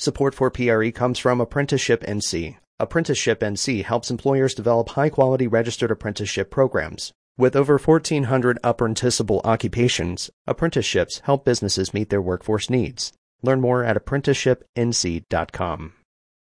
Support for PRE comes from Apprenticeship NC. Apprenticeship NC helps employers develop high-quality registered apprenticeship programs. With over 1,400 apprenticeable occupations, apprenticeships help businesses meet their workforce needs. Learn more at apprenticeshipnc.com.